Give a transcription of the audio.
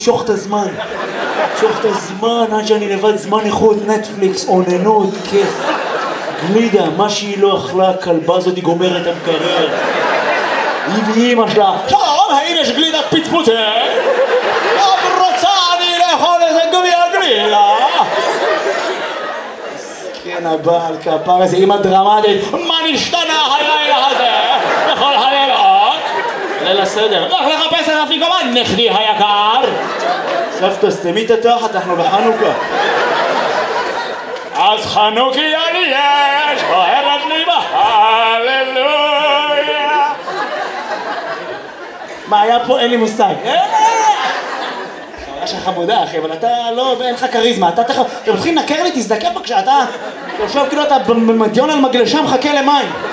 שוך את הזמן, שוך את הזמן עד שאני לבד, זמן איכות, נטפליקס, אוננות, כיף, גלידה, מה שהיא לא אכלה, כלבה הזאת היא גומרת המקרר. היא ואימא שלה, שלום, האם יש גלידת פצפוצה? לא רוצה אני לאכול איזה גביע גלידה. מסכן הבעל כפר הזה, אימא דרמטית, מה נשתנה הלילה הזה? בכל הלילות? ליל הסדר, לך לחפש את אפיקומן, נכדי היקר. סבתא, סתמי את התחת, אנחנו בחנוכה. אז חנוכיה לי יש, אוהבת לי בהללויה. מה היה פה? אין לי מושג. חוויה שלך חמודה אחי, אבל אתה לא, אין לך כריזמה, אתה מתחיל לנקר לי, תזדקה בבקשה, אתה יושב כאילו אתה במדיון על מגלשה מחכה למים.